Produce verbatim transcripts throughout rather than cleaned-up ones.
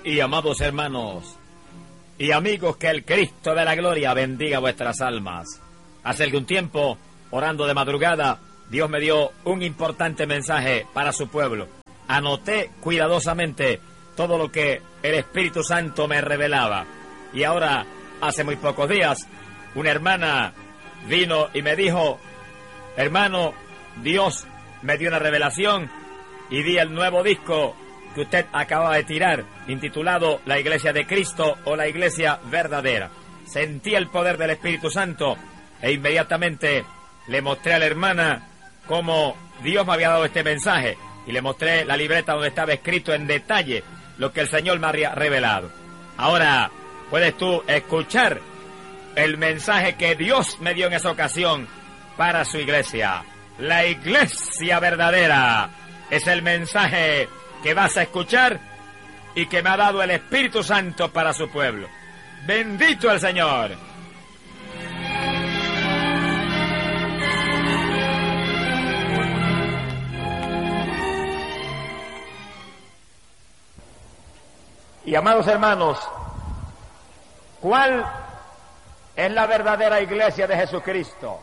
y amados hermanos y amigos, que el Cristo de la gloria bendiga vuestras almas. Hace algún tiempo, orando de madrugada, Dios me dio un importante mensaje para su pueblo. Anoté cuidadosamente todo lo que el Espíritu Santo me revelaba. Y ahora, hace muy pocos días, una hermana vino y me dijo: hermano, Dios me dio una revelación y vi el nuevo disco que usted acaba de tirar, intitulado La Iglesia de Cristo o La Iglesia Verdadera. Sentí el poder del Espíritu Santo e inmediatamente le mostré a la hermana cómo Dios me había dado este mensaje y le mostré la libreta donde estaba escrito en detalle lo que el Señor me había revelado. Ahora puedes tú escuchar el mensaje que Dios me dio en esa ocasión para su iglesia. La Iglesia Verdadera es el mensaje que vas a escuchar y que me ha dado el Espíritu Santo para su pueblo. ¡Bendito el Señor! Y amados hermanos, ¿cuál es la verdadera iglesia de Jesucristo?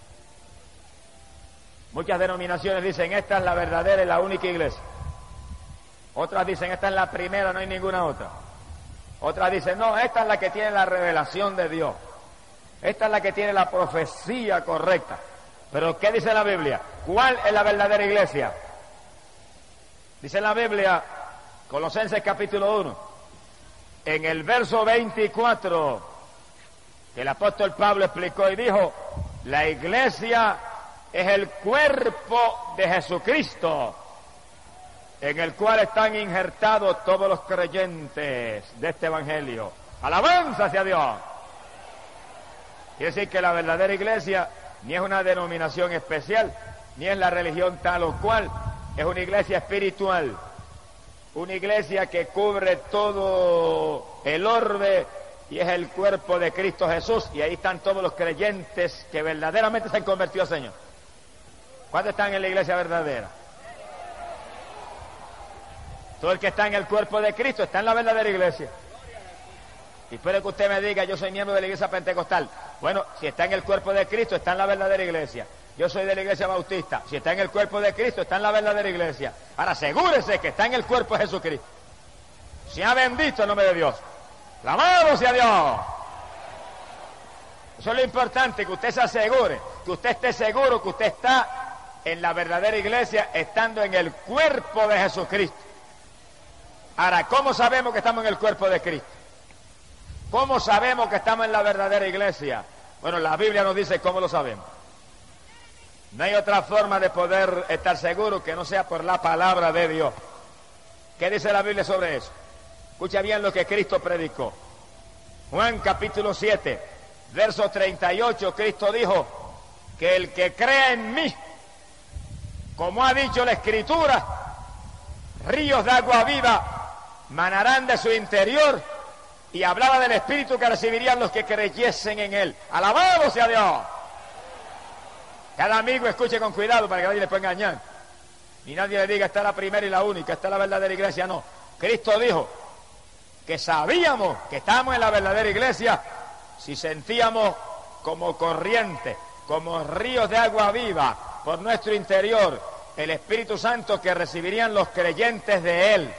Muchas denominaciones dicen: esta es la verdadera y la única iglesia. Otras dicen: esta es la primera, no hay ninguna otra. Otras dicen: no, esta es la que tiene la revelación de Dios. Esta es la que tiene la profecía correcta. Pero ¿qué dice la Biblia? ¿Cuál es la verdadera iglesia? Dice la Biblia, Colosenses capítulo uno, en el verso veinticuatro, que el apóstol Pablo explicó y dijo: la iglesia es el cuerpo de Jesucristo, en el cual están injertados todos los creyentes de este evangelio. ¡Alabanza hacia Dios! Quiere decir que la verdadera iglesia ni es una denominación especial, ni es la religión tal o cual, es una iglesia espiritual, una iglesia que cubre todo el orbe y es el cuerpo de Cristo Jesús, y ahí están todos los creyentes que verdaderamente se han convertido al Señor. ¿Cuántos están en la iglesia verdadera? Todo el que está en el cuerpo de Cristo está en la verdadera iglesia. Y puede que usted me diga: yo soy miembro de la iglesia pentecostal. Bueno, si está en el cuerpo de Cristo, está en la verdadera iglesia. Yo soy de la iglesia bautista. Si está en el cuerpo de Cristo, está en la verdadera iglesia. Ahora asegúrese que está en el cuerpo de Jesucristo. Sea bendito el nombre de Dios. ¡Alabado sea Dios! Eso es lo importante, que usted se asegure, que usted esté seguro que usted está en la verdadera iglesia, estando en el cuerpo de Jesucristo. Ahora, ¿cómo sabemos que estamos en el cuerpo de Cristo? ¿Cómo sabemos que estamos en la verdadera iglesia? Bueno, la Biblia nos dice cómo lo sabemos. No hay otra forma de poder estar seguro que no sea por la palabra de Dios. ¿Qué dice la Biblia sobre eso? Escucha bien lo que Cristo predicó. Juan capítulo siete, verso treinta y ocho, Cristo dijo que el que crea en mí, como ha dicho la Escritura, ríos de agua viva manarán de su interior, y hablaba del Espíritu que recibirían los que creyesen en Él. ¡Alabado sea Dios! Cada amigo escuche con cuidado para que nadie le pueda engañar. Ni nadie le diga: esta es la primera y la única, esta es la verdadera iglesia. No. Cristo dijo que sabíamos que estábamos en la verdadera iglesia si sentíamos como corriente, como ríos de agua viva por nuestro interior el Espíritu Santo que recibirían los creyentes de Él.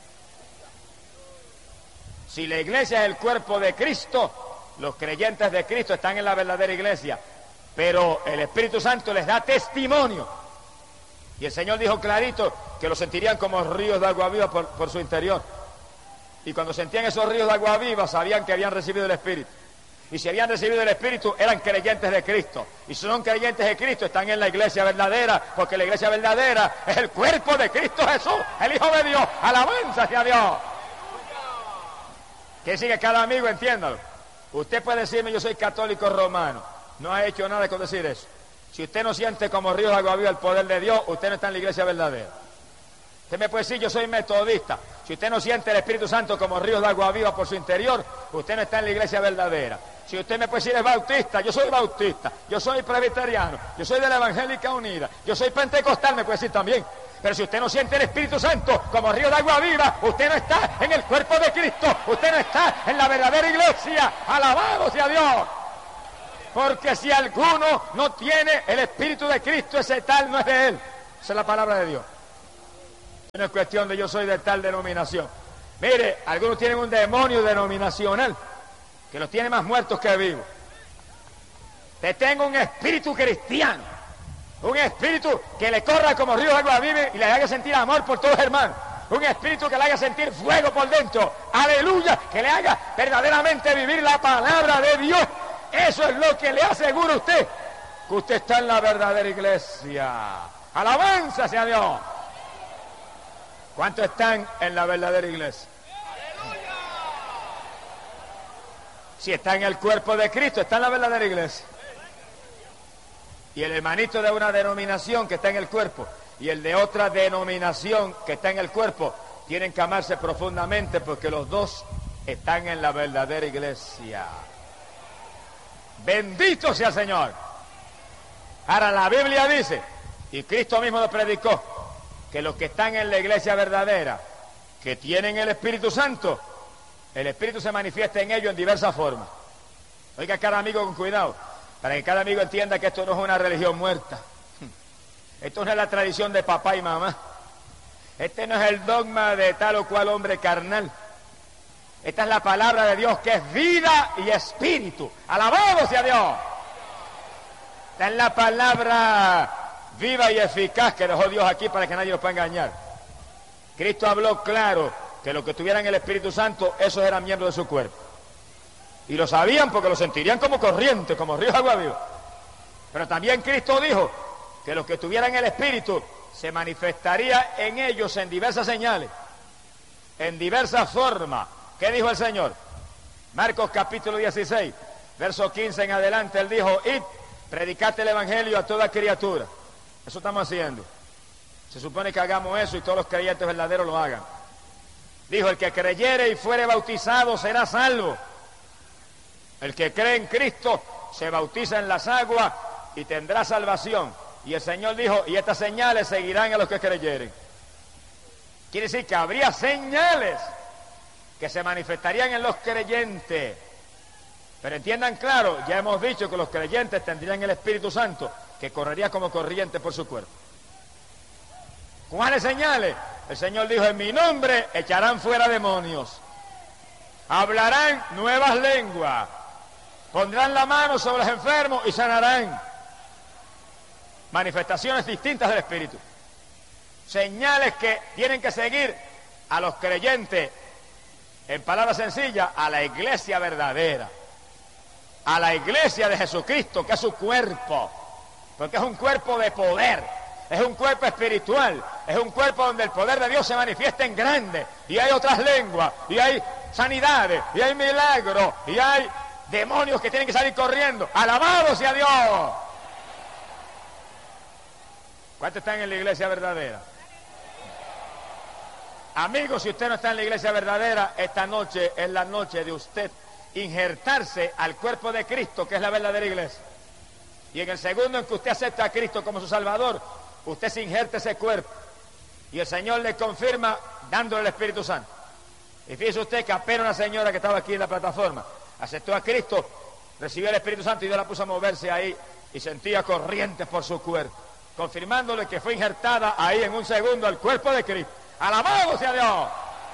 Si la iglesia es el cuerpo de Cristo, los creyentes de Cristo están en la verdadera iglesia, pero el Espíritu Santo les da testimonio. Y el Señor dijo clarito que lo sentirían como ríos de agua viva por, por su interior. Y cuando sentían esos ríos de agua viva, sabían que habían recibido el Espíritu. Y si habían recibido el Espíritu, eran creyentes de Cristo. Y si son creyentes de Cristo, están en la iglesia verdadera, porque la iglesia verdadera es el cuerpo de Cristo Jesús, el Hijo de Dios. ¡Alabanza hacia Dios! Que sigue cada amigo, entiéndalo. Usted puede decirme: yo soy católico romano. No ha hecho nada con decir eso. Si usted no siente como ríos de agua viva el poder de Dios, usted no está en la iglesia verdadera. Usted me puede decir: yo soy metodista. Si usted no siente el Espíritu Santo como ríos de agua viva por su interior, usted no está en la iglesia verdadera. Si usted me puede decir: es bautista, yo soy bautista. Yo soy presbiteriano, yo soy de la Evangélica Unida, yo soy pentecostal, me puede decir también. Pero si usted no siente el Espíritu Santo como río de agua viva, usted no está en el cuerpo de Cristo, usted no está en la verdadera iglesia. Alabado sea Dios. Porque si alguno no tiene el Espíritu de Cristo, ese tal no es de él. Esa es la palabra de Dios. No es cuestión de yo soy de tal denominación. Mire, algunos tienen un demonio denominacional que los tiene más muertos que vivos. Te tengo un espíritu cristiano, un espíritu que le corra como río de agua viva y le haga sentir amor por todos los hermanos, un espíritu que le haga sentir fuego por dentro, aleluya, que le haga verdaderamente vivir la palabra de Dios. Eso es lo que le asegura a usted, que usted está en la verdadera iglesia. Alabanza sea Dios. ¿Cuántos están en la verdadera iglesia? Si está en el cuerpo de Cristo, está en la verdadera iglesia. Y el hermanito de una denominación que está en el cuerpo y el de otra denominación que está en el cuerpo tienen que amarse profundamente, porque los dos están en la verdadera iglesia. Bendito sea el Señor. Ahora la Biblia dice, y Cristo mismo lo predicó, que los que están en la iglesia verdadera, que tienen el Espíritu Santo, el Espíritu se manifiesta en ellos en diversas formas. Oiga, cada amigo, con cuidado, para que cada amigo entienda que esto no es una religión muerta. Esto no es la tradición de papá y mamá. Este no es el dogma de tal o cual hombre carnal. Esta es la palabra de Dios, que es vida y espíritu. ¡Alabado sea Dios! Esta es la palabra viva y eficaz que dejó Dios aquí para que nadie los pueda engañar. Cristo habló claro que los que tuvieran el Espíritu Santo, esos eran miembros de su cuerpo. Y lo sabían porque lo sentirían como corriente, como ríos de agua viva. Pero también Cristo dijo que los que tuvieran el Espíritu se manifestaría en ellos en diversas señales, en diversas formas. ¿Qué dijo el Señor? Marcos capítulo dieciséis, verso quince en adelante, Él dijo, id, predicad el Evangelio a toda criatura. Eso estamos haciendo. Se supone que hagamos eso y todos los creyentes verdaderos lo hagan. Dijo, el que creyere y fuere bautizado será salvo. El que cree en Cristo se bautiza en las aguas y tendrá salvación. Y el Señor dijo, y estas señales seguirán a los que creyeren. Quiere decir que habría señales que se manifestarían en los creyentes. Pero entiendan claro, ya hemos dicho que los creyentes tendrían el Espíritu Santo, que correría como corriente por su cuerpo. ¿Cuáles señales? El Señor dijo, en mi nombre echarán fuera demonios, hablarán nuevas lenguas, pondrán la mano sobre los enfermos y sanarán. Manifestaciones distintas del Espíritu. Señales que tienen que seguir a los creyentes, en palabras sencillas, a la iglesia verdadera, a la iglesia de Jesucristo, que es su cuerpo, porque es un cuerpo de poder, es un cuerpo espiritual, es un cuerpo donde el poder de Dios se manifiesta en grande, y hay otras lenguas, y hay sanidades, y hay milagros, y hay demonios que tienen que salir corriendo. ¡Alabado sea Dios! ¿Cuántos están en la iglesia verdadera? Amigos, si usted no está en la iglesia verdadera, esta noche es la noche de usted injertarse al cuerpo de Cristo, que es la verdadera iglesia. Y en el segundo en que usted acepta a Cristo como su Salvador, usted se injerta ese cuerpo. Y el Señor le confirma dándole el Espíritu Santo. Y fíjese usted que apenas una señora que estaba aquí en la plataforma aceptó a Cristo, recibió el Espíritu Santo y Dios la puso a moverse ahí y sentía corrientes por su cuerpo, confirmándole que fue injertada ahí en un segundo al cuerpo de Cristo. ¡Alabado sea Dios!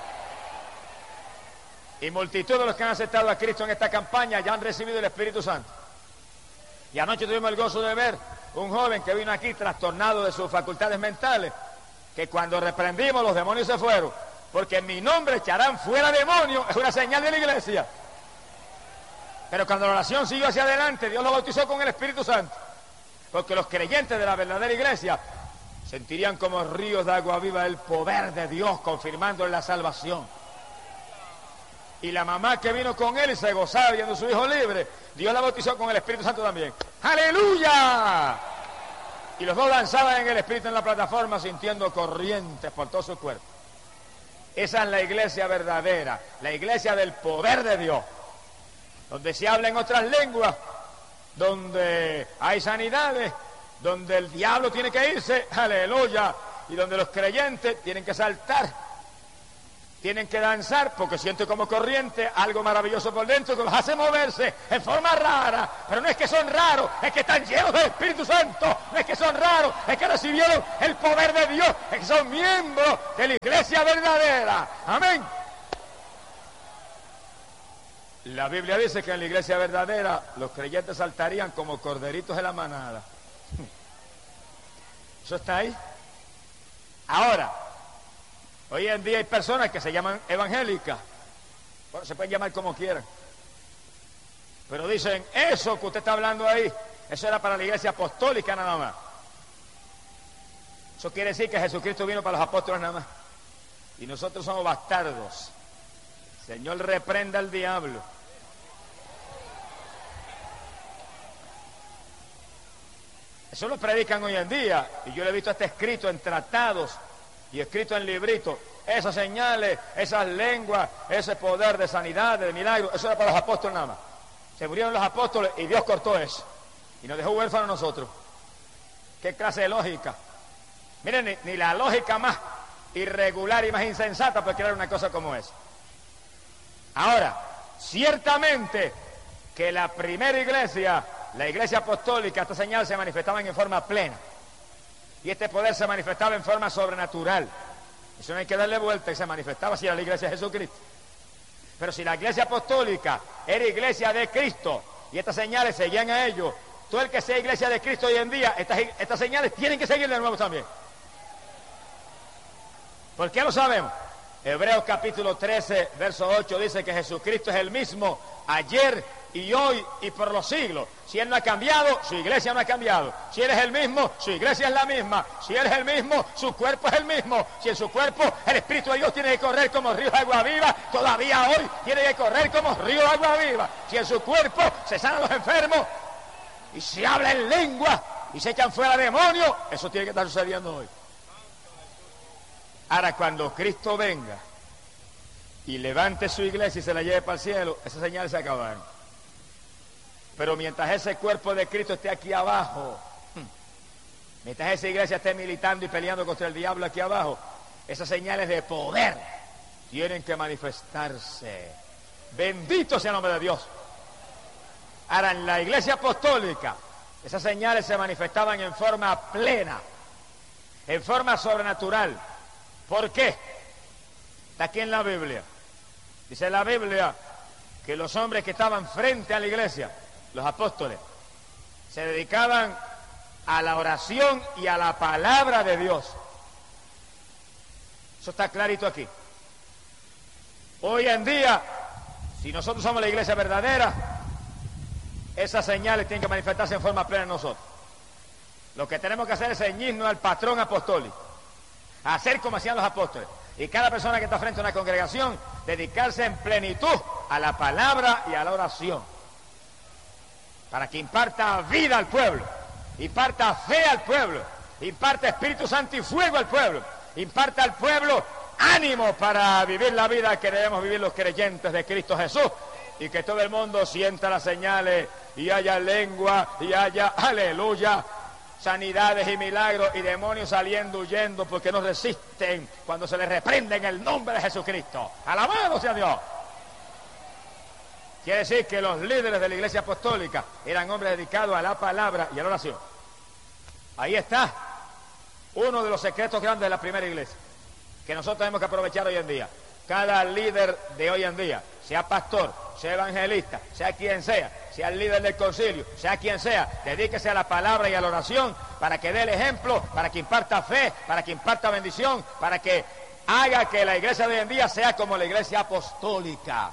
Y multitud de los que han aceptado a Cristo en esta campaña ya han recibido el Espíritu Santo. Y anoche tuvimos el gozo de ver un joven que vino aquí trastornado de sus facultades mentales, que cuando reprendimos los demonios se fueron, porque en mi nombre echarán fuera demonios, es una señal de la iglesia. Pero cuando la oración siguió hacia adelante, Dios lo bautizó con el Espíritu Santo, porque los creyentes de la verdadera iglesia sentirían como ríos de agua viva el poder de Dios, confirmando la salvación. Y la mamá que vino con él y se gozaba viendo a su hijo libre, Dios la bautizó con el Espíritu Santo también. ¡Aleluya! Y los dos danzaban en el Espíritu en la plataforma, sintiendo corrientes por todo su cuerpo. Esa es la iglesia verdadera, la iglesia del poder de Dios, donde se habla en otras lenguas, donde hay sanidades, donde el diablo tiene que irse, aleluya, y donde los creyentes tienen que saltar, tienen que danzar, porque sienten como corriente algo maravilloso por dentro que los hace moverse en forma rara. Pero no es que son raros, es que están llenos del Espíritu Santo. No es que son raros, es que recibieron el poder de Dios, es que son miembros de la iglesia verdadera. Amén. La Biblia dice que en la iglesia verdadera los creyentes saltarían como corderitos de la manada. ¿Eso está ahí? Ahora, hoy en día hay personas que se llaman evangélicas. Bueno, se pueden llamar como quieran. Pero dicen, eso que usted está hablando ahí, eso era para la iglesia apostólica nada más. Eso quiere decir que Jesucristo vino para los apóstoles nada más. Y nosotros somos bastardos. Señor, reprenda al diablo. Eso lo predican hoy en día. Y yo lo he visto hasta escrito en tratados y escrito en libritos. Esas señales, esas lenguas, ese poder de sanidad, de milagro, eso era para los apóstoles nada más. Se murieron los apóstoles y Dios cortó eso. Y nos dejó huérfanos a nosotros. ¿Qué clase de lógica? Miren, ni, ni la lógica más irregular y más insensata puede crear una cosa como esa. Ahora, ciertamente que la primera iglesia, la iglesia apostólica, estas señales se manifestaban en forma plena. Y este poder se manifestaba en forma sobrenatural. Eso no hay que darle vuelta, y se manifestaba si era la iglesia de Jesucristo. Pero si la iglesia apostólica era iglesia de Cristo y estas señales seguían a ellos, todo el que sea iglesia de Cristo hoy en día, estas, estas señales tienen que seguir de nuevo también. ¿Por qué lo sabemos? Hebreos capítulo trece, verso ocho dice que Jesucristo es el mismo ayer y hoy y por los siglos. Si Él no ha cambiado, su iglesia no ha cambiado. Si Él es el mismo, su iglesia es la misma. Si Él es el mismo, su cuerpo es el mismo. Si en su cuerpo el Espíritu de Dios tiene que correr como río de agua viva, todavía hoy tiene que correr como río de agua viva. Si en su cuerpo se sanan los enfermos y se habla en lengua y se echan fuera demonios, eso tiene que estar sucediendo hoy. Ahora, cuando Cristo venga y levante su iglesia y se la lleve para el cielo, esas señales se acabaron. Pero mientras ese cuerpo de Cristo esté aquí abajo, mientras esa iglesia esté militando y peleando contra el diablo aquí abajo, esas señales de poder tienen que manifestarse. Bendito sea el nombre de Dios. Ahora, en la iglesia apostólica, esas señales se manifestaban en forma plena, en forma sobrenatural. ¿Por qué? Está aquí en la Biblia. Dice la Biblia que los hombres que estaban frente a la iglesia, los apóstoles, se dedicaban a la oración y a la palabra de Dios. Eso está clarito aquí. Hoy en día, si nosotros somos la iglesia verdadera, esas señales tienen que manifestarse en forma plena en nosotros. Lo que tenemos que hacer es ceñirnos al patrón apostólico, hacer como hacían los apóstoles. Y cada persona que está frente a una congregación, dedicarse en plenitud a la palabra y a la oración, para que imparta vida al pueblo, imparta fe al pueblo, imparta Espíritu Santo y fuego al pueblo, imparta al pueblo ánimo para vivir la vida que debemos vivir los creyentes de Cristo Jesús, y que todo el mundo sienta las señales y haya lengua y haya, aleluya, sanidades y milagros y demonios saliendo, huyendo, porque no resisten cuando se les reprende en el nombre de Jesucristo. ¡Alabado sea Dios! Quiere decir que los líderes de la iglesia apostólica eran hombres dedicados a la palabra y a la oración. Ahí está uno de los secretos grandes de la primera iglesia, que nosotros tenemos que aprovechar hoy en día. Cada líder de hoy en día, sea pastor, sea evangelista, sea quien sea, sea el líder del concilio, sea quien sea, dedíquese a la palabra y a la oración para que dé el ejemplo, para que imparta fe, para que imparta bendición, para que haga que la iglesia de hoy en día sea como la iglesia apostólica.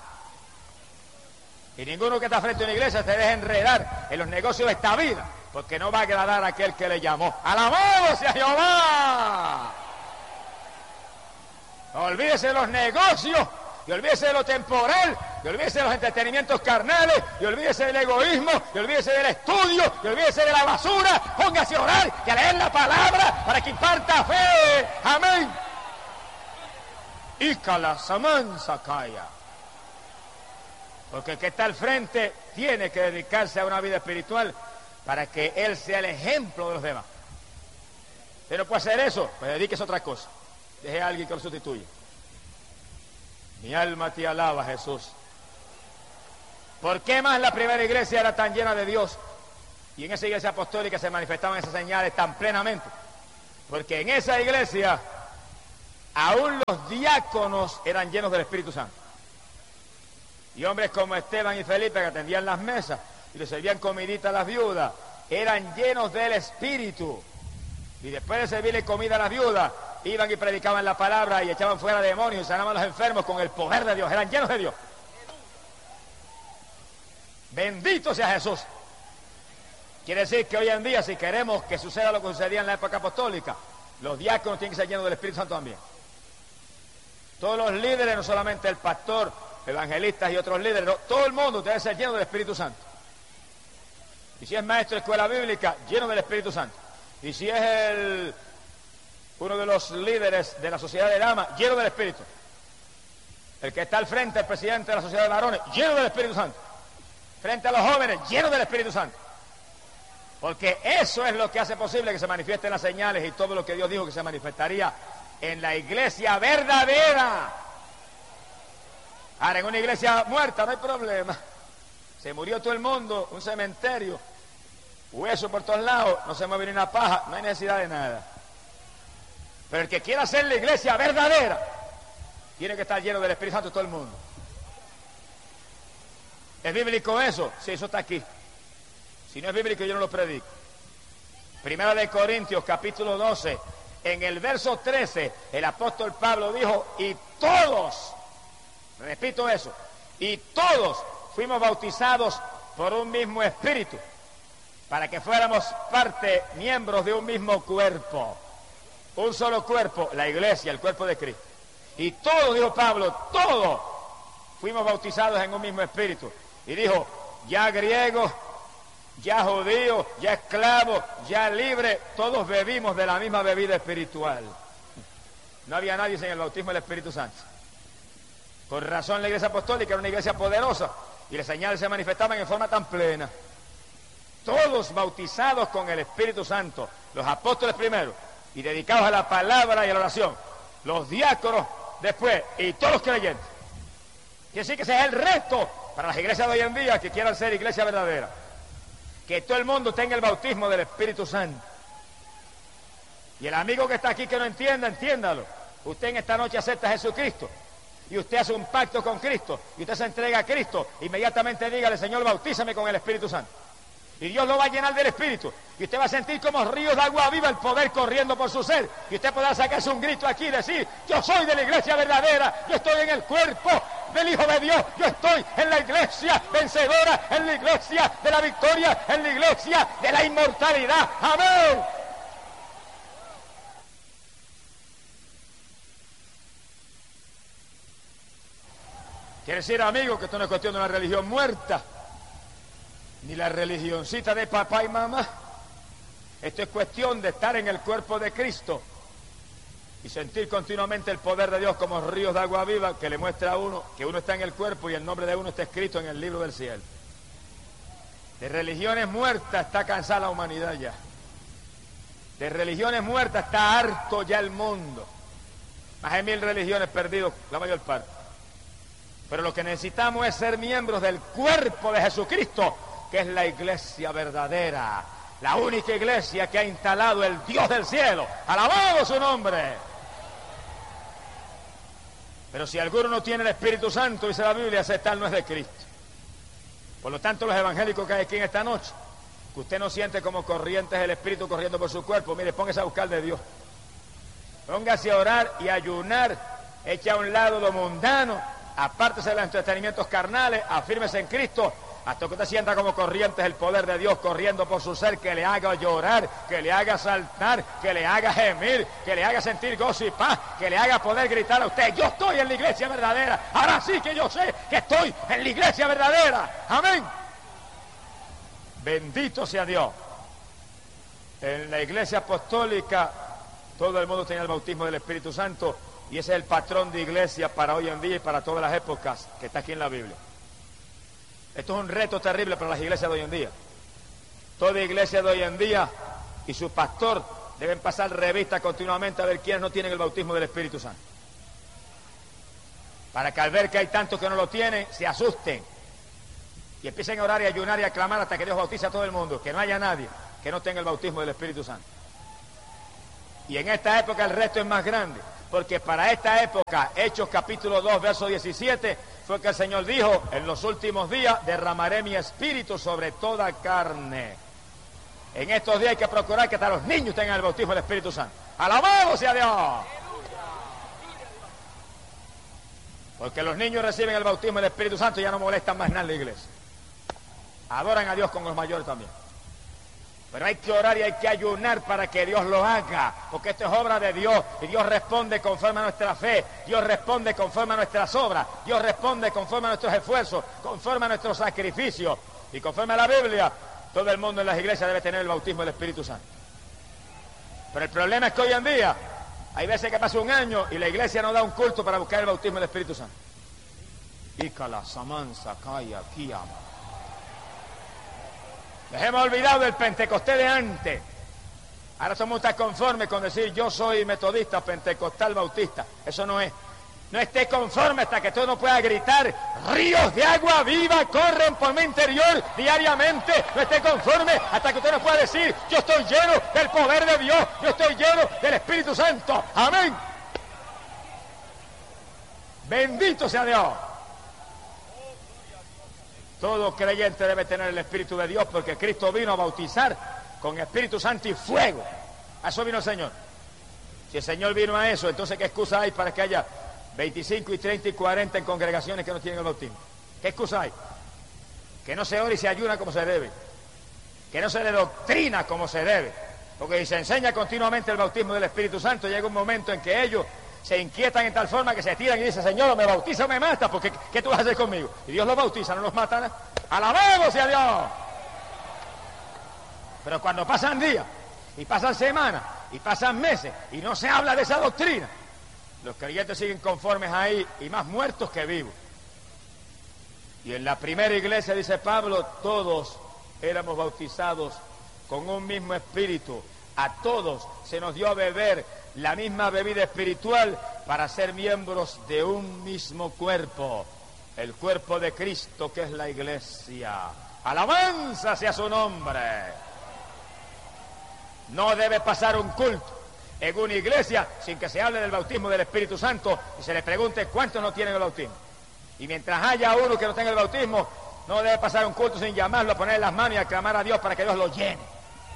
Y ninguno que está frente a una iglesia se deje enredar en los negocios de esta vida, porque no va a agradar a aquel que le llamó. ¡Alabado sea Jehová! Olvídese de los negocios, y olvídese de lo temporal, y olvídese de los entretenimientos carnales, y olvídese del egoísmo, y olvídese del estudio, y olvídese de la basura. Póngase a orar y a leer la palabra para que imparta fe. Amén. Y calasamansa calla. Porque el que está al frente tiene que dedicarse a una vida espiritual para que él sea el ejemplo de los demás. Usted no puede hacer eso, pues dedíquese a otra cosa. Deje a alguien que lo sustituya. Mi alma te alaba, Jesús. ¿Por qué más la primera iglesia era tan llena de Dios? Y en esa iglesia apostólica se manifestaban esas señales tan plenamente. Porque en esa iglesia, aún los diáconos eran llenos del Espíritu Santo. Y hombres como Esteban y Felipe, que atendían las mesas y le servían comidita a las viudas, eran llenos del Espíritu. Y después de servirle comida a las viudas, iban y predicaban la palabra y echaban fuera demonios y sanaban a los enfermos con el poder de Dios. Eran llenos de Dios. Bendito sea Jesús. Quiere decir que hoy en día, si queremos que suceda lo que sucedía en la época apostólica, los diáconos tienen que ser llenos del Espíritu Santo también. Todos los líderes, no solamente el pastor, evangelistas y otros líderes, no, todo el mundo debe ser lleno del Espíritu Santo. Y si es maestro de escuela bíblica, lleno del Espíritu Santo. Y si es el, uno de los líderes de la sociedad de damas, lleno del Espíritu. El que está al frente, el presidente de la sociedad de varones, lleno del Espíritu Santo. Frente a los jóvenes, lleno del Espíritu Santo. Porque eso es lo que hace posible que se manifiesten las señales y todo lo que Dios dijo que se manifestaría en la iglesia verdadera. Ahora, en una iglesia muerta no hay problema. Se murió todo el mundo, un cementerio, hueso por todos lados, no se mueve ni una paja, no hay necesidad de nada. Pero el que quiera hacer la iglesia verdadera, tiene que estar lleno del Espíritu Santo todo el mundo. ¿Es bíblico eso? Sí, eso está aquí. Si no es bíblico, yo no lo predico. Primera de Corintios, capítulo doce, en el verso trece, el apóstol Pablo dijo, y todos, repito eso, y todos fuimos bautizados por un mismo espíritu, para que fuéramos parte, miembros de un mismo cuerpo. Un solo cuerpo, la iglesia, el cuerpo de Cristo. Y todos, dijo Pablo, todos fuimos bautizados en un mismo espíritu. Y dijo, ya griegos, ya judíos, ya esclavos, ya libres, todos bebimos de la misma bebida espiritual. No había nadie sin el bautismo del Espíritu Santo. Por razón la iglesia apostólica era una iglesia poderosa y las señales se manifestaban en forma tan plena. Todos bautizados con el Espíritu Santo, los apóstoles primero y dedicados a la palabra y a la oración, los diáconos después y todos los creyentes. Quiere decir que ese es el resto para las iglesias de hoy en día que quieran ser iglesia verdadera. Que todo el mundo tenga el bautismo del Espíritu Santo. Y el amigo que está aquí que no entienda, entiéndalo. Usted en esta noche acepta a Jesucristo y usted hace un pacto con Cristo y usted se entrega a Cristo, inmediatamente dígale, Señor, bautízame con el Espíritu Santo. Y Dios lo va a llenar del Espíritu. Y usted va a sentir como ríos de agua viva el poder corriendo por su ser. Y usted podrá sacarse un grito aquí y decir, yo soy de la iglesia verdadera, yo estoy en el cuerpo del Hijo de Dios, yo estoy en la iglesia vencedora, en la iglesia de la victoria, en la iglesia de la inmortalidad. ¡Amén! Quiere decir, amigo, que esto no es cuestión de una religión muerta, ni la religioncita de papá y mamá. Esto es cuestión de estar en el cuerpo de Cristo y sentir continuamente el poder de Dios como ríos de agua viva que le muestra a uno que uno está en el cuerpo y el nombre de uno está escrito en el libro del cielo. De religiones muertas está cansada la humanidad ya. De religiones muertas está harto ya el mundo. Más de mil religiones perdidas, la mayor parte. Pero lo que necesitamos es ser miembros del cuerpo de Jesucristo, que es la iglesia verdadera, la única iglesia que ha instalado el Dios del cielo. ¡Alabado su nombre! Pero si alguno no tiene el Espíritu Santo, dice la Biblia, ese tal no es de Cristo. Por lo tanto, los evangélicos que hay aquí en esta noche, que usted no siente como corrientes el Espíritu corriendo por su cuerpo, mire, póngase a buscar de Dios. Póngase a orar y a ayunar, eche a un lado lo mundano, apártese de los entretenimientos carnales, afírmese en Cristo, hasta que usted sienta como corrientes el poder de Dios corriendo por su ser, que le haga llorar, que le haga saltar, que le haga gemir, que le haga sentir gozo y paz, que le haga poder gritar a usted, yo estoy en la iglesia verdadera, ahora sí que yo sé que estoy en la iglesia verdadera. Amén. Bendito sea Dios. En la iglesia apostólica todo el mundo tenía el bautismo del Espíritu Santo y ese es el patrón de iglesia para hoy en día y para todas las épocas que está aquí en la Biblia. Esto es un reto terrible para las iglesias de hoy en día. Toda iglesia de hoy en día y su pastor deben pasar revista continuamente a ver quiénes no tienen el bautismo del Espíritu Santo. Para que al ver que hay tantos que no lo tienen, se asusten y empiecen a orar y ayunar y a clamar hasta que Dios bautice a todo el mundo, que no haya nadie que no tenga el bautismo del Espíritu Santo. Y en esta época el resto es más grande, porque para esta época, Hechos capítulo dos, verso diecisiete, fue que el Señor dijo, en los últimos días derramaré mi espíritu sobre toda carne. En estos días hay que procurar que hasta los niños tengan el bautismo del Espíritu Santo. ¡Alabado sea Dios! Porque los niños reciben el bautismo del Espíritu Santo y ya no molestan más nada en la iglesia. Adoran a Dios con los mayores también. Pero hay que orar y hay que ayunar para que Dios lo haga, porque esto es obra de Dios y Dios responde conforme a nuestra fe, Dios responde conforme a nuestras obras, Dios responde conforme a nuestros esfuerzos, conforme a nuestros sacrificios y conforme a la Biblia. Todo el mundo en las iglesias debe tener el bautismo del Espíritu Santo. Pero el problema es que hoy en día hay veces que pasa un año y la iglesia no da un culto para buscar el bautismo del Espíritu Santo. Ícala, Samansa, Kaya, Kiyama. Les hemos olvidado del Pentecostés de antes. Ahora somos tan conformes con decir yo soy metodista, pentecostal, bautista. Eso no es. No esté conforme hasta que tú no puedas gritar ríos de agua viva corren por mi interior diariamente. No esté conforme hasta que usted no pueda decir yo estoy lleno del poder de Dios, yo estoy lleno del Espíritu Santo. Amén. Bendito sea Dios. Todo creyente debe tener el Espíritu de Dios porque Cristo vino a bautizar con Espíritu Santo y fuego. A eso vino el Señor. Si el Señor vino a eso, entonces ¿qué excusa hay para que haya veinticinco y treinta y cuarenta en congregaciones que no tienen el bautismo? ¿Qué excusa hay? Que no se ora y se ayuna como se debe. Que no se le doctrina como se debe. Porque si se enseña continuamente el bautismo del Espíritu Santo, llega un momento en que ellos se inquietan en tal forma que se tiran y dicen, Señor, o me bautiza o me mata, porque ¿qué tú vas a hacer conmigo? Y Dios los bautiza, no los mata. ¡Alabado sea Dios! Pero cuando pasan días, y pasan semanas, y pasan meses, y no se habla de esa doctrina, los creyentes siguen conformes ahí, y más muertos que vivos. Y en la primera iglesia, dice Pablo, todos éramos bautizados con un mismo espíritu. A todos se nos dio a beber la misma bebida espiritual para ser miembros de un mismo cuerpo, el cuerpo de Cristo que es la iglesia. Alabanza sea su nombre. No debe pasar un culto en una iglesia sin que se hable del bautismo del Espíritu Santo y se le pregunte cuántos no tienen el bautismo. Y mientras haya uno que no tenga el bautismo, no debe pasar un culto sin llamarlo, a poner las manos y a clamar a Dios para que Dios lo llene.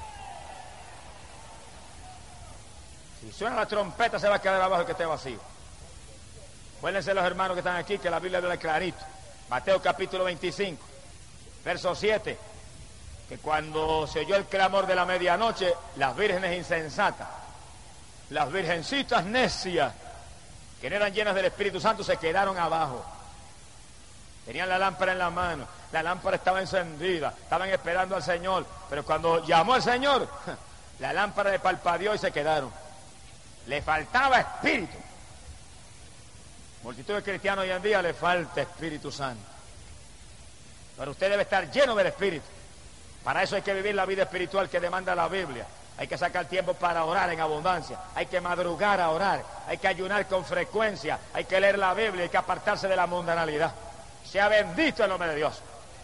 Si suena la trompeta se va a quedar abajo el que esté vacío. Acuérdense los hermanos que están aquí que la Biblia habla clarito. Mateo capítulo veinticinco, verso siete, que cuando se oyó el clamor de la medianoche, las vírgenes insensatas, las virgencitas necias, que no eran llenas del Espíritu Santo, se quedaron abajo. Tenían la lámpara en la mano, la lámpara estaba encendida, estaban esperando al Señor, pero cuando llamó al Señor, la lámpara le parpadeó y se quedaron. Le faltaba espíritu. Multitud de cristianos hoy en día le falta Espíritu Santo. Pero usted debe estar lleno del Espíritu. Para eso hay que vivir la vida espiritual que demanda la Biblia. Hay que sacar tiempo para orar en abundancia. Hay que madrugar a orar. Hay que ayunar con frecuencia. Hay que leer la Biblia. Hay que apartarse de la mundanalidad. Sea bendito el nombre de Dios.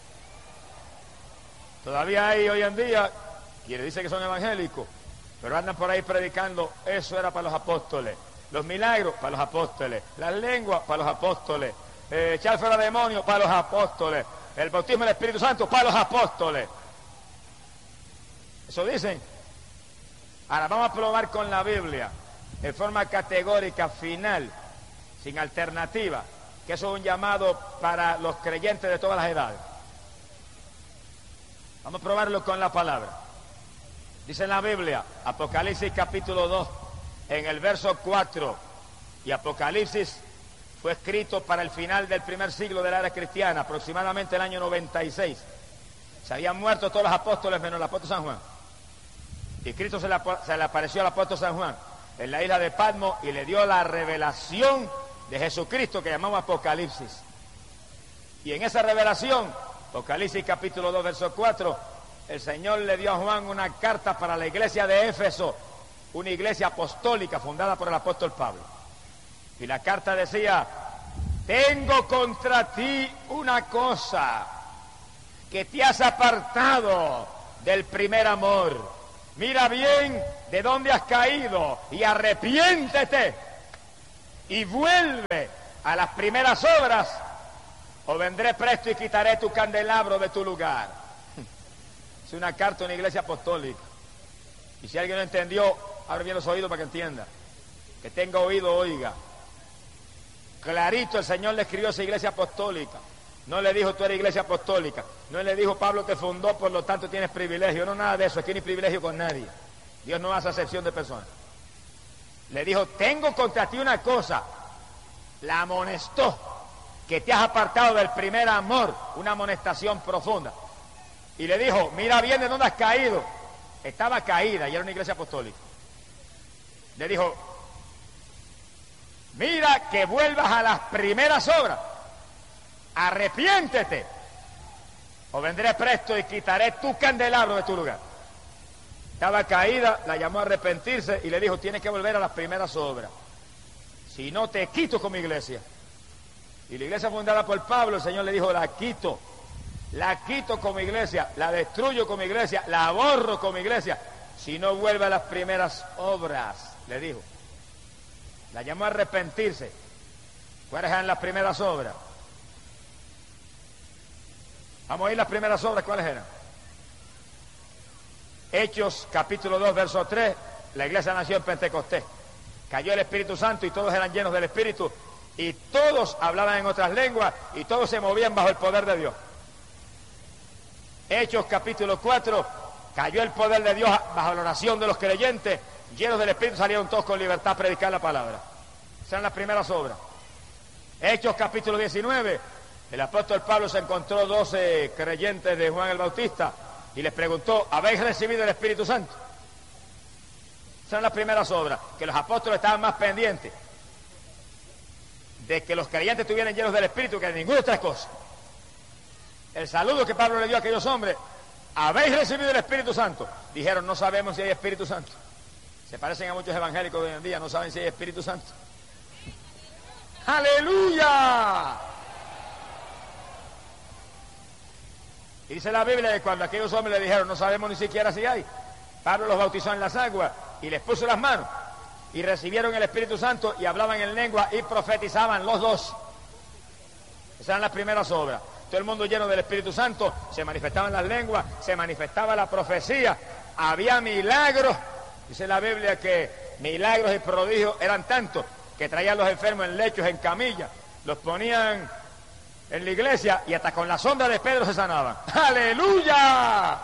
Todavía hay hoy en día quienes dicen que son evangélicos, pero andan por ahí predicando, eso era para los apóstoles. Los milagros, para los apóstoles. Las lenguas, para los apóstoles. Eh, echar fuera demonios, para los apóstoles. El bautismo del Espíritu Santo, para los apóstoles. Eso dicen. Ahora vamos a probar con la Biblia, en forma categórica, final, sin alternativa, que eso es un llamado para los creyentes de todas las edades. Vamos a probarlo con la palabra. Dice en la Biblia, Apocalipsis capítulo dos, en el verso cuatro, y Apocalipsis fue escrito para el final del primer siglo de la era cristiana, aproximadamente el año noventa y seis. Se habían muerto todos los apóstoles menos el apóstol San Juan. Y Cristo se le, se le apareció al apóstol San Juan en la isla de Patmos y le dio la revelación de Jesucristo que llamamos Apocalipsis. Y en esa revelación, Apocalipsis capítulo dos, verso cuatro, el Señor le dio a Juan una carta para la iglesia de Éfeso, una iglesia apostólica fundada por el apóstol Pablo. Y la carta decía: tengo contra ti una cosa, que te has apartado del primer amor. Mira bien de dónde has caído y arrepiéntete y vuelve a las primeras obras, o vendré presto y quitaré tu candelabro de tu lugar. Es una carta a una iglesia apostólica. Y si alguien no entendió, abre bien los oídos para que entienda. Que tenga oído, oiga. Clarito el Señor le escribió a esa iglesia apostólica. No le dijo tú eres iglesia apostólica. No le dijo Pablo te fundó, por lo tanto tienes privilegio. No, nada de eso. Aquí no hay privilegio con nadie. Dios no hace acepción de personas. Le dijo, tengo contra ti una cosa. La amonestó, que te has apartado del primer amor. Una amonestación profunda. Y le dijo, mira bien de dónde has caído. Estaba caída y era una iglesia apostólica. Le dijo, mira que vuelvas a las primeras obras. Arrepiéntete, o vendré presto y quitaré tu candelabro de tu lugar. Estaba caída, la llamó a arrepentirse y le dijo, tienes que volver a las primeras obras. Si no, te quito como iglesia. Y la iglesia fundada por Pablo, el Señor le dijo, la quito. La quito como iglesia, la destruyo como iglesia, la borro como iglesia. Si no vuelve a las primeras obras, le dijo. La llamó a arrepentirse. ¿Cuáles eran las primeras obras? Vamos a ir las primeras obras, ¿cuáles eran? Hechos, capítulo dos, verso tres, la iglesia nació en Pentecostés. Cayó el Espíritu Santo y todos eran llenos del Espíritu y todos hablaban en otras lenguas y todos se movían bajo el poder de Dios. Hechos, capítulo cuatro, cayó el poder de Dios bajo la oración de los creyentes, llenos del Espíritu salieron todos con libertad a predicar la palabra. Esas eran las primeras obras. Hechos, capítulo diecinueve, el apóstol Pablo se encontró doce creyentes de Juan el Bautista y les preguntó, ¿habéis recibido el Espíritu Santo? Esas eran las primeras obras, que los apóstoles estaban más pendientes de que los creyentes estuvieran llenos del Espíritu que de ninguna otra cosa. El saludo que Pablo le dio a aquellos hombres, ¿habéis recibido el Espíritu Santo? Dijeron, no sabemos si hay Espíritu Santo. Se parecen a muchos evangélicos de hoy en día, no saben si hay Espíritu Santo. ¡Aleluya! Y dice la Biblia que cuando aquellos hombres le dijeron, no sabemos ni siquiera si hay, Pablo los bautizó en las aguas y les puso las manos y recibieron el Espíritu Santo y hablaban en lengua y profetizaban los dos. Esas eran las primeras obras. Todo el mundo lleno del Espíritu Santo, se manifestaban las lenguas, se manifestaba la profecía, había milagros. Dice la Biblia que milagros y prodigios eran tantos que traían los enfermos en lechos, en camillas, los ponían en la iglesia y hasta con la sombra de Pedro se sanaban. ¡Aleluya!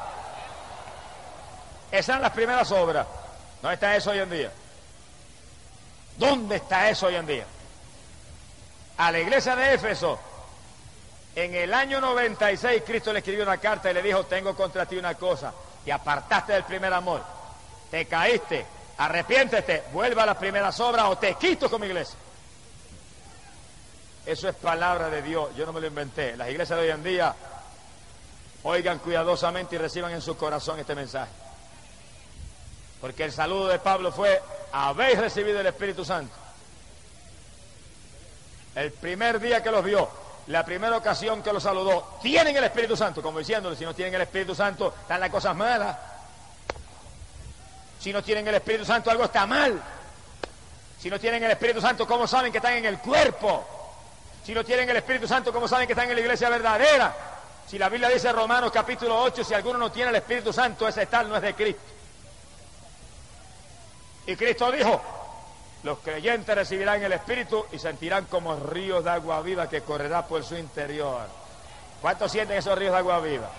Esas eran las primeras obras. ¿Dónde está eso hoy en día? ¿Dónde está eso hoy en día? A la iglesia de Éfeso, en el año noventa y seis, Cristo le escribió una carta y le dijo, tengo contra ti una cosa, te apartaste del primer amor, te caíste, arrepiéntete, vuelva a las primeras obras o te quito como iglesia. Eso es palabra de Dios, yo no me lo inventé. Las iglesias de hoy en día, oigan cuidadosamente y reciban en su corazón este mensaje. Porque el saludo de Pablo fue, habéis recibido el Espíritu Santo. El primer día que los vio, la primera ocasión que los saludó, tienen el Espíritu Santo, como diciéndole, si no tienen el Espíritu Santo, están las cosas malas. Si no tienen el Espíritu Santo, algo está mal. Si no tienen el Espíritu Santo, ¿cómo saben que están en el cuerpo? Si no tienen el Espíritu Santo, ¿cómo saben que están en la iglesia verdadera? Si la Biblia dice en Romanos capítulo ocho, si alguno no tiene el Espíritu Santo, ese tal no es de Cristo. Y Cristo dijo, los creyentes recibirán el Espíritu y sentirán como ríos de agua viva que correrá por su interior. ¿Cuántos sienten esos ríos de agua viva?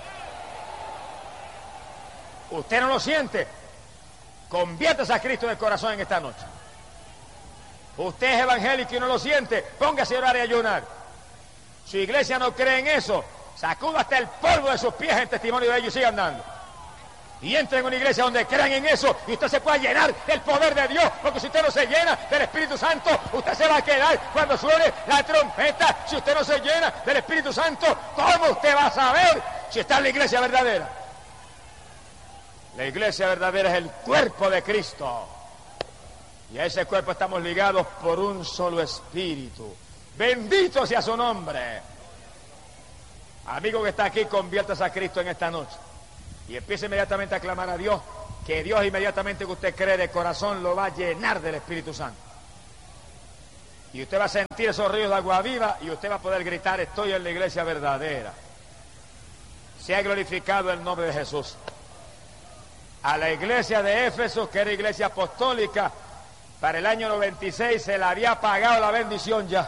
¿Usted no lo siente? Conviértase a Cristo en el corazón en esta noche. Usted es evangélico y no lo siente, póngase a orar y ayunar. Su iglesia no cree en eso, sacuda hasta el polvo de sus pies en testimonio de ellos y siga andando. Y entre en una iglesia donde crean en eso y usted se pueda llenar del poder de Dios, porque si usted no se llena del Espíritu Santo, usted se va a quedar cuando suene la trompeta. Si usted no se llena del Espíritu Santo, ¿cómo usted va a saber si está en la iglesia verdadera? La iglesia verdadera es el cuerpo de Cristo. Y a ese cuerpo estamos ligados por un solo espíritu. Bendito sea su nombre. Amigo que está aquí, conviértase a Cristo en esta noche. Y empiece inmediatamente a clamar a Dios, que Dios inmediatamente que usted cree de corazón lo va a llenar del Espíritu Santo. Y usted va a sentir esos ríos de agua viva y usted va a poder gritar: estoy en la iglesia verdadera. Se ha glorificado el nombre de Jesús. A la iglesia de Éfeso, que era iglesia apostólica, para el año noventa y seis se le había pagado la bendición ya.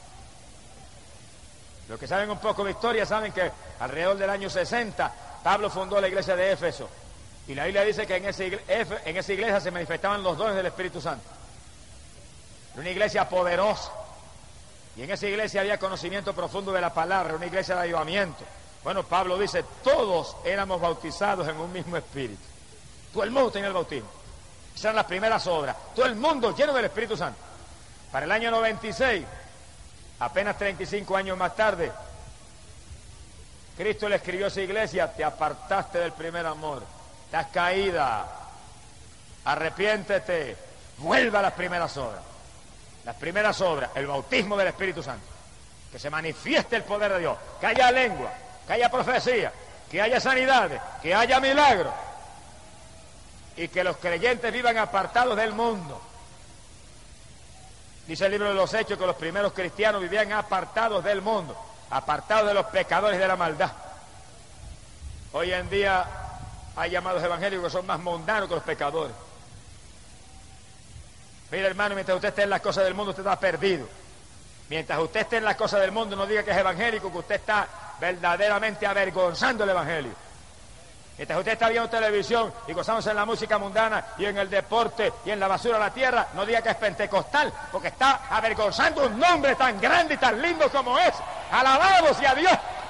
Los que saben un poco de historia saben que alrededor del año sesenta Pablo fundó la iglesia de Éfeso. Y la Biblia dice que en esa, iglesia, en esa iglesia se manifestaban los dones del Espíritu Santo. Era una iglesia poderosa. Y en esa iglesia había conocimiento profundo de la palabra, una iglesia de avivamiento. Bueno, Pablo dice, todos éramos bautizados en un mismo espíritu. Todo el mundo tenía el bautismo. Esas eran las primeras obras. Todo el mundo lleno del Espíritu Santo. Para el año noventa y seis, apenas treinta y cinco años más tarde, Cristo le escribió a esa iglesia: te apartaste del primer amor, estás caída, arrepiéntete, vuelva a las primeras obras. Las primeras obras, el bautismo del Espíritu Santo, que se manifieste el poder de Dios, que haya lengua, que haya profecía, que haya sanidades, que haya milagros, y que los creyentes vivan apartados del mundo. Dice el libro de los Hechos que los primeros cristianos vivían apartados del mundo, apartados de los pecadores y de la maldad. Hoy en día hay llamados evangélicos que son más mundanos que los pecadores. Mira, hermano, mientras usted esté en las cosas del mundo, usted está perdido. Mientras usted esté en las cosas del mundo, no diga que es evangélico, que usted está verdaderamente avergonzando el evangelio. Mientras usted está viendo televisión y gozándose en la música mundana y en el deporte y en la basura de la tierra, no diga que es pentecostal, porque está avergonzando un nombre tan grande y tan lindo como es. ¡Alabado sea Dios!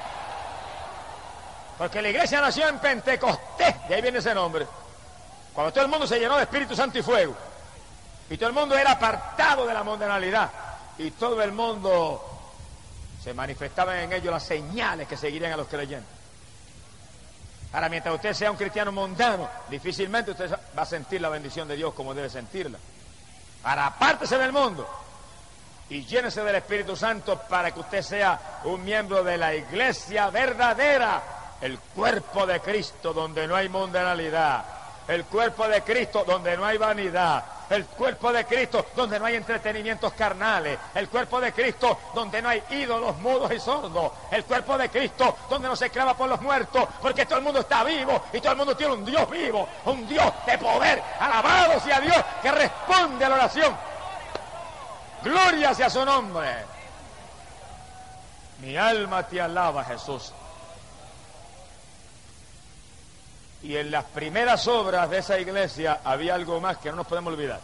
Porque la iglesia nació en Pentecostés, y ahí viene ese nombre. Cuando todo el mundo se llenó de Espíritu Santo y fuego, y todo el mundo era apartado de la mundanalidad, y todo el mundo se manifestaban en ellos las señales que seguirían a los creyentes. Ahora, mientras usted sea un cristiano mundano, difícilmente usted va a sentir la bendición de Dios como debe sentirla. Ahora, apártese del mundo y llénese del Espíritu Santo para que usted sea un miembro de la iglesia verdadera, el cuerpo de Cristo, donde no hay mundanalidad, el cuerpo de Cristo donde no hay vanidad, el cuerpo de Cristo donde no hay entretenimientos carnales, el cuerpo de Cristo donde no hay ídolos mudos y sordos, el cuerpo de Cristo donde no se clama por los muertos, porque todo el mundo está vivo y todo el mundo tiene un Dios vivo, un Dios de poder. Alabado sea Dios, que responde a la oración. Gloria sea su nombre. Mi alma te alaba, Jesús. Y en las primeras obras de esa iglesia había algo más que no nos podemos olvidar.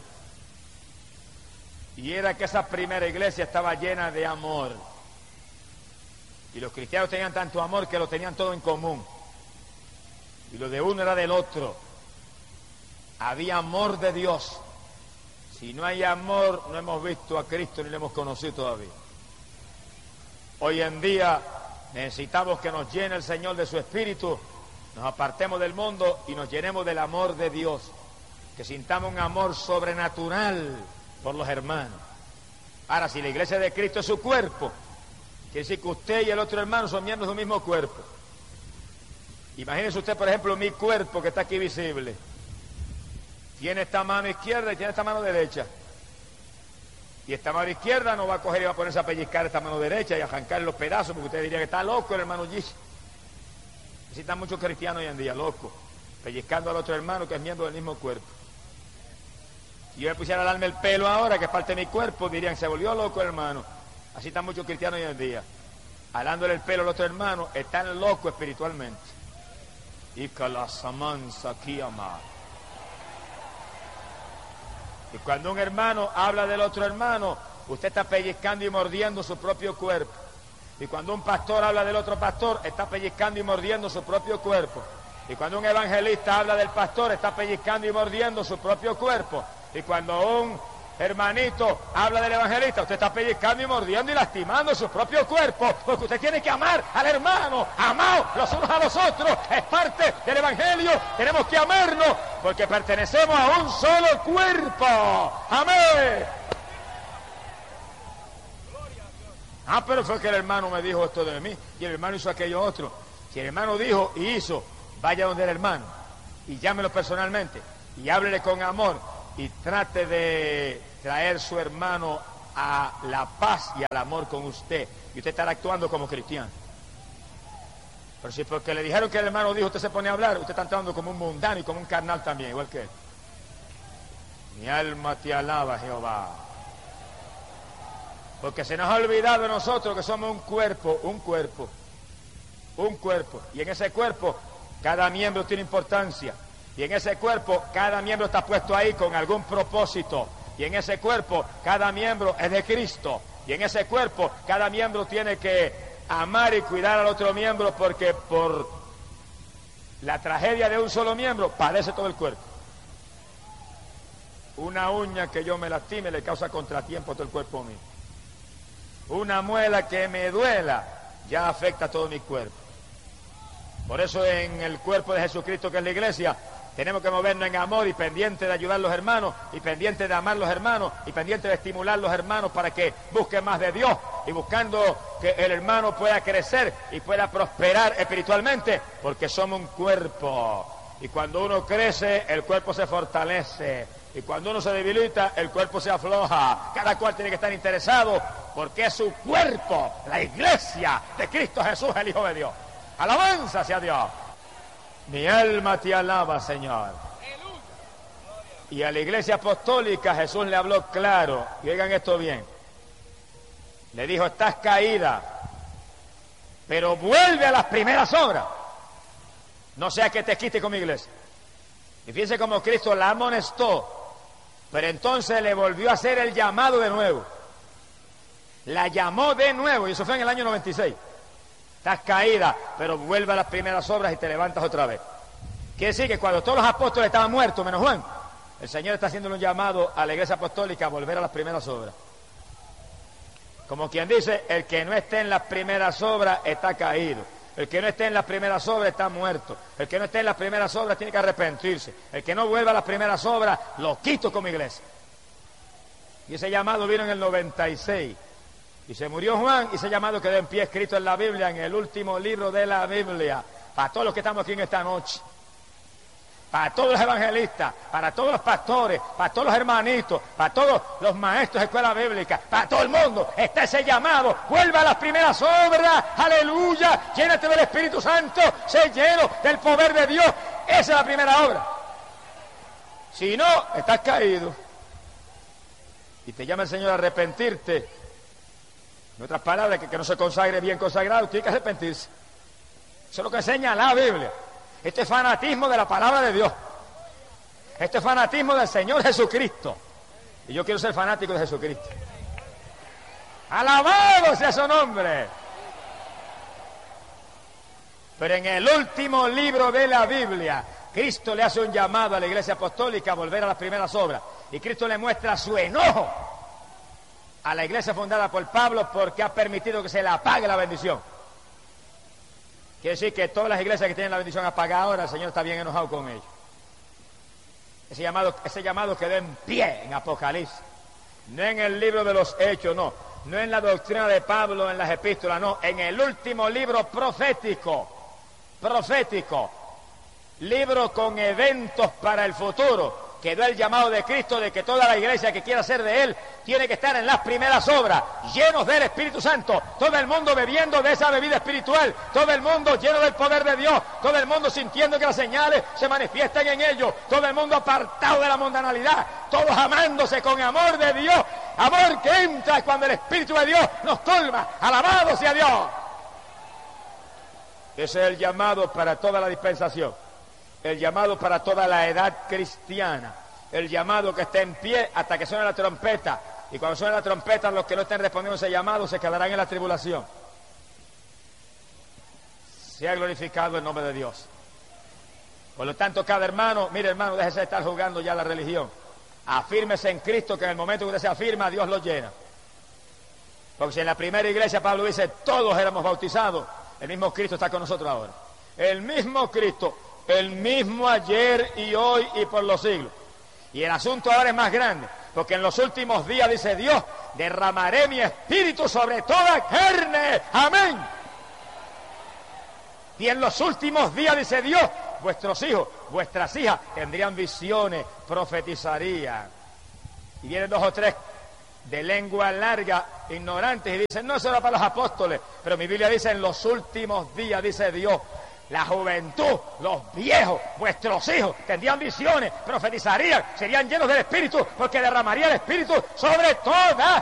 Y era que esa primera iglesia estaba llena de amor. Y los cristianos tenían tanto amor que lo tenían todo en común. Y lo de uno era del otro. Había amor de Dios. Si no hay amor, no hemos visto a Cristo ni lo hemos conocido todavía. Hoy en día necesitamos que nos llene el Señor de su Espíritu, nos apartemos del mundo y nos llenemos del amor de Dios, que sintamos un amor sobrenatural por los hermanos. Ahora, si la iglesia de Cristo es su cuerpo, quiere decir que usted y el otro hermano son miembros de un mismo cuerpo. Imagínese usted, por ejemplo, mi cuerpo que está aquí visible. Tiene esta mano izquierda y tiene esta mano derecha. Y esta mano izquierda no va a coger y va a ponerse a pellizcar esta mano derecha y a arrancar los pedazos, porque usted diría que está loco el hermano Gis. Necesitan muchos cristianos hoy en día, locos, pellizcando al otro hermano que es miembro del mismo cuerpo. Si yo me pusiera a darme el pelo ahora, que es parte de mi cuerpo, dirían, se volvió loco el hermano. Así están muchos cristianos hoy en día. Alándole el pelo al otro hermano, están locos espiritualmente. Y que la samanza aquí amar. Y cuando un hermano habla del otro hermano, usted está pellizcando y mordiendo su propio cuerpo. Y cuando un pastor habla del otro pastor, está pellizcando y mordiendo su propio cuerpo. Y cuando un evangelista habla del pastor, está pellizcando y mordiendo su propio cuerpo. Y cuando un hermanito habla del evangelista, usted está pellizcando y mordiendo y lastimando su propio cuerpo, porque usted tiene que amar al hermano, amaos los unos a los otros, es parte del evangelio, tenemos que amarnos, porque pertenecemos a un solo cuerpo, amén. Ah, pero fue que el hermano me dijo esto de mí, y el hermano hizo aquello otro. Si el hermano dijo y hizo, vaya donde el hermano, y llámelo personalmente, y háblele con amor, y trate de traer su hermano a la paz y al amor con usted, y usted estará actuando como cristiano. Pero si porque le dijeron que el hermano dijo, usted se pone a hablar, usted está actuando como un mundano y como un carnal también, igual que él. Mi alma te alaba, Jehová. Porque se nos ha olvidado de nosotros que somos un cuerpo, un cuerpo, un cuerpo, y en ese cuerpo cada miembro tiene importancia. Y en ese cuerpo, cada miembro está puesto ahí con algún propósito. Y en ese cuerpo, cada miembro es de Cristo. Y en ese cuerpo, cada miembro tiene que amar y cuidar al otro miembro, porque por la tragedia de un solo miembro, padece todo el cuerpo. Una uña que yo me lastime le causa contratiempo a todo el cuerpo mío. Una muela que me duela ya afecta a todo mi cuerpo. Por eso en el cuerpo de Jesucristo, que es la iglesia, tenemos que movernos en amor y pendiente de ayudar a los hermanos, y pendiente de amar a los hermanos, y pendiente de estimular a los hermanos para que busquen más de Dios, y buscando que el hermano pueda crecer y pueda prosperar espiritualmente, porque somos un cuerpo. Y cuando uno crece, el cuerpo se fortalece. Y cuando uno se debilita, el cuerpo se afloja. Cada cual tiene que estar interesado, porque es su cuerpo, la iglesia de Cristo Jesús, el Hijo de Dios. Alabanza hacia Dios. Mi alma te alaba, Señor. Y a la iglesia apostólica Jesús le habló claro, y oigan esto bien. Le dijo, estás caída, pero vuelve a las primeras obras. No sea que te quite con mi iglesia. Y fíjense cómo Cristo la amonestó, pero entonces le volvió a hacer el llamado de nuevo. La llamó de nuevo, y eso fue en el año noventa y seis. Estás caída, pero vuelve a las primeras obras y te levantas otra vez. Quiere decir que cuando todos los apóstoles estaban muertos, menos Juan, el Señor está haciendo un llamado a la iglesia apostólica a volver a las primeras obras. Como quien dice, el que no esté en las primeras obras está caído. El que no esté en las primeras obras está muerto. El que no esté en las primeras obras tiene que arrepentirse. El que no vuelva a las primeras obras, lo quito como iglesia. Y ese llamado vino en el noventa y seis. Y se murió Juan, y ese llamado quedó en pie, escrito en la Biblia, en el último libro de la Biblia. Para todos los que estamos aquí en esta noche. Para todos los evangelistas, para todos los pastores, para todos los hermanitos, para todos los maestros de escuela bíblica, para todo el mundo, está ese llamado. Vuelva a las primeras obras, aleluya, llénate del Espíritu Santo, sé lleno del poder de Dios. Esa es la primera obra. Si no, estás caído. Y te llama el Señor a arrepentirte. En otras palabras, que, que no se consagre bien consagrado, tiene que arrepentirse. Eso es lo que enseña la Biblia. Este es fanatismo de la palabra de Dios. Este es fanatismo del Señor Jesucristo. Y yo quiero ser fanático de Jesucristo. ¡Alabado sea su nombre! Pero en el último libro de la Biblia, Cristo le hace un llamado a la iglesia apostólica a volver a las primeras obras. Y Cristo le muestra su enojo a la iglesia fundada por Pablo porque ha permitido que se le apague la bendición. Quiere decir que todas las iglesias que tienen la bendición apagada ahora, el Señor está bien enojado con ellos. Ese llamado, ese llamado quedó en pie en Apocalipsis. No en el libro de los Hechos, no. No en la doctrina de Pablo, en las epístolas, no. En el último libro profético. Profético. Libro con eventos para el futuro. Quedó el llamado de Cristo de que toda la iglesia que quiera ser de Él tiene que estar en las primeras obras, llenos del Espíritu Santo, todo el mundo bebiendo de esa bebida espiritual, todo el mundo lleno del poder de Dios, todo el mundo sintiendo que las señales se manifiestan en ellos, todo el mundo apartado de la mundanalidad, todos amándose con amor de Dios, amor que entra cuando el Espíritu de Dios nos colma. Alabado sea Dios. Ese es el llamado para toda la dispensación. El llamado para toda la edad cristiana, el llamado que esté en pie hasta que suene la trompeta, y cuando suene la trompeta los que no estén respondiendo a ese llamado se quedarán en la tribulación. Sea glorificado el nombre de Dios. Por lo tanto, cada hermano, mire hermano, déjese de estar jugando ya la religión, Afírmese en Cristo, que en el momento que usted se afirma, Dios lo llena. Porque si en la primera iglesia Pablo dice, todos éramos bautizados, el mismo Cristo está con nosotros ahora. El mismo Cristo, el mismo ayer y hoy y por los siglos. Y el asunto ahora es más grande, porque en los últimos días, dice Dios, derramaré mi espíritu sobre toda carne. Amén. Y en los últimos días, dice Dios, vuestros hijos, vuestras hijas tendrían visiones, profetizarían. Y vienen dos o tres de lengua larga, ignorantes, y dicen, no, eso era para los apóstoles. Pero mi Biblia dice, en los últimos días, dice Dios, la juventud, los viejos, vuestros hijos, tendrían visiones, profetizarían, serían llenos del Espíritu, porque derramaría el Espíritu sobre toda